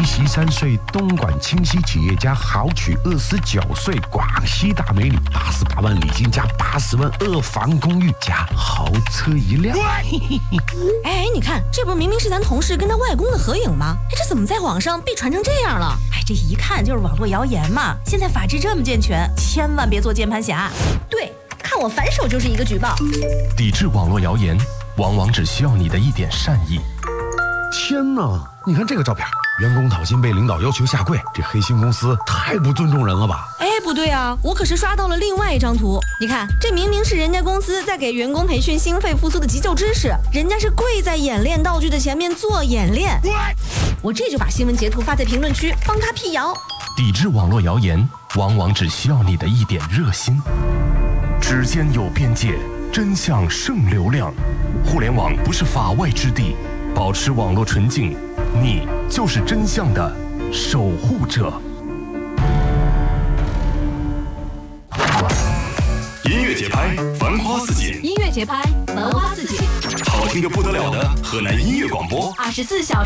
63岁东莞清溪企业家豪娶29岁广西大美女，88万礼金加80万2房公寓加豪车1辆。 哎，你看，这不是明明是咱同事跟他外公的合影吗？哎，这怎么在网上被传成这样了？ 哎，这一看就是网络谣言嘛。现在法制这么健全，千万别做键盘侠。 对，看我反手就是一个举报。 抵制网络谣言，往往只需要你的一点善意。 天哪，你看这个照片，员工讨薪被领导要求下跪，这黑心公司太不尊重人了吧？ 哎，不对啊，我可是刷到了另外一张图。你看，这明明是人家公司在给员工培训心肺复苏的急救知识，人家是跪在演练道具的前面做演练。我这就把新闻截图发在评论区，帮他辟谣。 抵制网络谣言，往往只需要你的一点热心。指尖有边界，真相胜流量。互联网不是法外之地，保持网络纯净，你就是真相的守护者。 音乐节拍，繁花似锦。 音乐节拍，繁花似锦。 好听的不得了的河南音乐广播， 24小时。